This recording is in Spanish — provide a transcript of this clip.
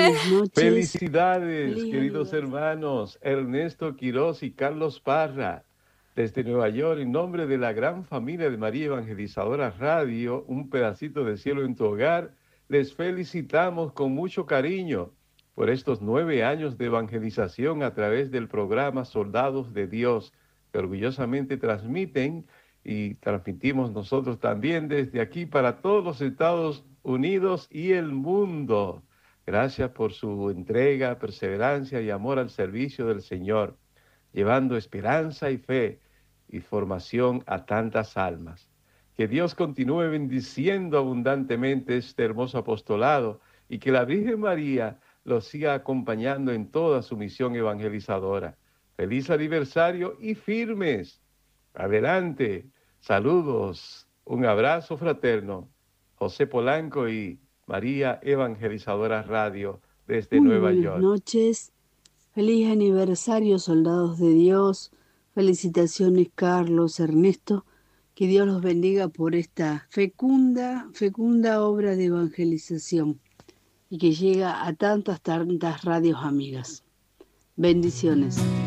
Buenas noches. Felicidades, Feliz queridos aniversario. hermanos Ernesto Quirós y Carlos Parra, desde Nueva York, en nombre de la gran familia de María Evangelizadora Radio, un pedacito de cielo en tu hogar, les felicitamos con mucho cariño por estos 9 años de evangelización a través del programa Soldados de Dios, que orgullosamente transmiten y transmitimos nosotros también desde aquí para todos los Estados Unidos y el mundo. Gracias por su entrega, perseverancia y amor al servicio del Señor, llevando esperanza y fe y formación a tantas almas. Que Dios continúe bendiciendo abundantemente este hermoso apostolado y que la Virgen María los siga acompañando en toda su misión evangelizadora. Feliz aniversario y firmes. Adelante. Saludos. Un abrazo fraterno. José Polanco y María Evangelizadora Radio desde Muy Nueva buenas York. noches. Feliz aniversario, soldados de Dios. Felicitaciones, Carlos, Ernesto. Que Dios los bendiga por esta fecunda obra de evangelización y que llega a tantas radios amigas. Bendiciones.